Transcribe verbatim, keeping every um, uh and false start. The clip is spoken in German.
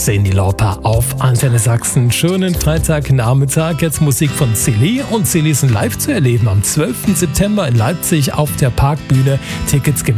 Cyndi Lauper auf Antenne Sachsen. Schönen Freitagnachmittag. Jetzt Musik von Silly. Und Silly ist live zu erleben am zwölften September in Leipzig auf der Parkbühne. Tickets